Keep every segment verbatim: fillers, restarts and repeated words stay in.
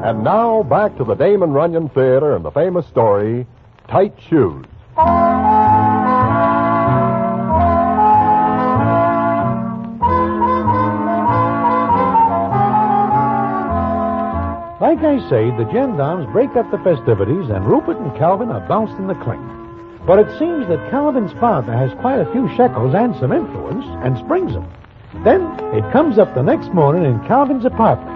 And now, back to the Damon Runyon Theater and the famous story, Tight Shoes. Like I say, the gendarmes break up the festivities, and Rupert and Calvin are bounced in the clink. But it seems that Calvin's father has quite a few shekels and some influence, and springs them. Then it comes up the next morning in Calvin's apartment.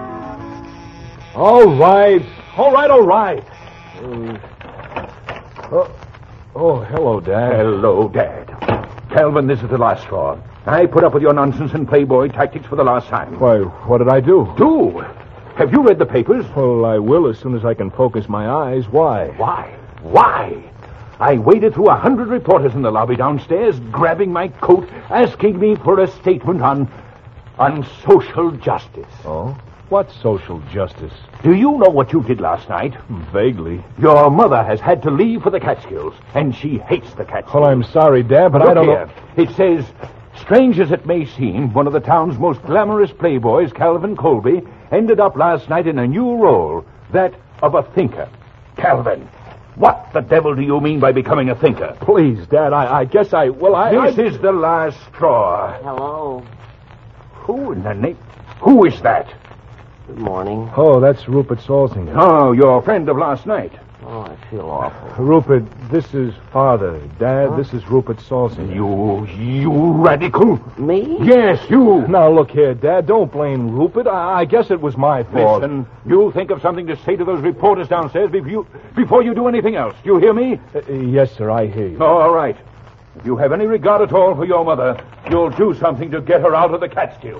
All right. All right, all right. Um, oh, oh, hello, Dad. Hello, Dad. Calvin, this is the last straw. I put up with your nonsense and playboy tactics for the last time. Why, what did I do? Do? Have you read the papers? Well, I will as soon as I can focus my eyes. Why? Why? Why? I waded through a hundred reporters in the lobby downstairs, grabbing my coat, asking me for a statement on... on social justice. Oh? What social justice? Do you know what you did last night? Vaguely. Your mother has had to leave for the Catskills, and she hates the Catskills. Well, I'm sorry, Dad, but Look I don't here. know... It says, strange as it may seem, one of the town's most glamorous playboys, Calvin Colby, ended up last night in a new role, that of a thinker. Calvin, what the devil do you mean by becoming a thinker? Please, Dad, I, I guess I... Well, I... This I... is the last straw. Hello. Who in the name... Who is that? Good morning. Oh, that's Rupert Salsinger. Oh, your friend of last night. Oh, I feel awful. Rupert, this is Father. Dad, huh? This is Rupert Salsinger. You... you radical. Me? Yes, you. Now, look here, Dad, don't blame Rupert. I, I guess it was my fault. Listen, you think of something to say to those reporters downstairs before you, before you do anything else. Do you hear me? Uh, yes, sir, I hear you. All right. If you have any regard at all for your mother, you'll do something to get her out of the Catskills.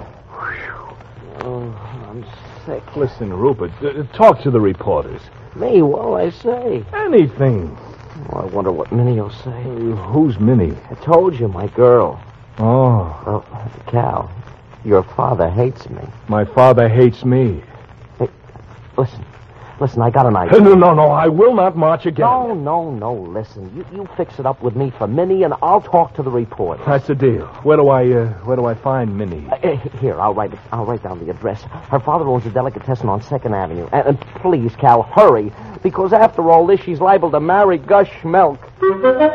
Oh, I'm sick. Listen, Rupert, uh, talk to the reporters. Me? What'll I say? Anything. Oh, I wonder what Minnie'll say. Uh, who's Minnie? I told you, my girl. Oh. Oh, Cal, your father hates me. My father hates me. Hey, listen. Listen, I got an idea. No, no, no, I will not march again. No, no, no, listen. You you fix it up with me for Minnie, and I'll talk to the reporters. That's the deal. Where do I, uh, where do I find Minnie? Uh, here, I'll write it. I'll write down the address. Her father owns a delicatessen on Second Avenue. And, and please, Cal, hurry. Because after all this, she's liable to marry Gush Milk.